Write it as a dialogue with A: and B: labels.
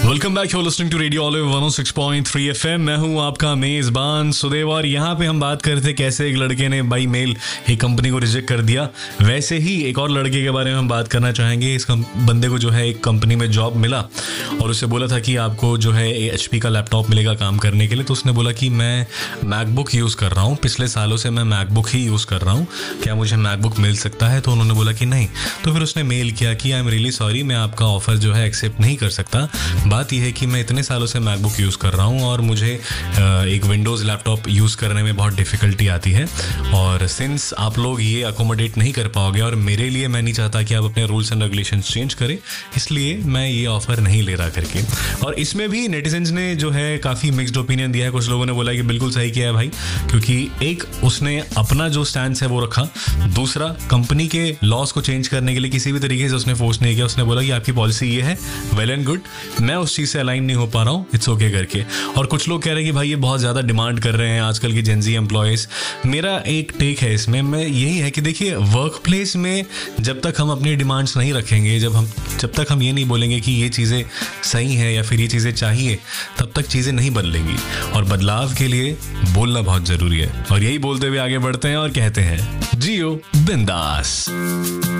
A: Welcome back, you listening to radio olive 106.3 FM। मैं हूं आपका मेजबान सुदेव और यहाँ पे हम बात कर रहे थे कैसे एक लड़के ने बाई मेल एक कंपनी को रिजेक्ट कर दिया। वैसे ही एक और लड़के के बारे में हम बात करना चाहेंगे। इस बंदे को जो है एक कंपनी में जॉब मिला और उसे बोला था कि आपको जो है HP का लैपटॉप मिलेगा काम करने के लिए। तो उसने बोला कि मैं मैकबुक यूज़ कर रहा हूँ, पिछले सालों से मैं मैकबुक ही यूज़ कर रहा हूँ, क्या मुझे मैकबुक मिल सकता है? तो उन्होंने बोला कि नहीं। तो फिर उसने मेल किया कि आई एम रियली सॉरी, मैं आपका ऑफ़र जो है एक्सेप्ट नहीं कर सकता। बात यह है कि मैं इतने सालों से मैकबुक यूज़ कर रहा हूँ और मुझे एक विंडोज़ लैपटॉप यूज़ करने में बहुत डिफ़िकल्टी आती है, और सिंस आप लोग ये अकोमोडेट नहीं कर पाओगे और मेरे लिए मैं नहीं चाहता कि आप अपने रूल्स एंड रेगुलेशंस चेंज करें, इसलिए मैं ये ऑफ़र नहीं ले रहा करके। और इसमें भी नेटिजन्स ने जो है काफ़ी मिक्स्ड ओपिनियन दिया है। कुछ लोगों ने बोला कि बिल्कुल सही किया है भाई, क्योंकि एक उसने अपना जो स्टैंड है वो रखा, दूसरा कंपनी के लॉस को चेंज करने के लिए किसी भी तरीके से उसने फोर्स नहीं किया। उसने बोला कि आपकी पॉलिसी ये है, वेल एंड गुड, मैं उस चीज़ से अलाइन नहीं हो पा रहा हूँ, इट्स ओके करके। और कुछ लोग कह रहे हैं कि भाई ये बहुत ज़्यादा डिमांड कर रहे हैं आजकल की जेनजी एम्प्लॉयज़। मेरा एक टेक है इसमें, मैं यही है कि देखिए, वर्क प्लेस में जब तक हम अपनी डिमांड्स नहीं रखेंगे, जब तक हम ये नहीं बोलेंगे कि ये चीज़ें सही हैं या फिर ये चीज़ें चाहिए, तब तक चीज़ें नहीं बदलेंगी। और बदलाव के लिए बोलना बहुत ज़रूरी है। और यही बोलते हुए आगे बढ़ते हैं और कहते हैं, जियो बिंदास।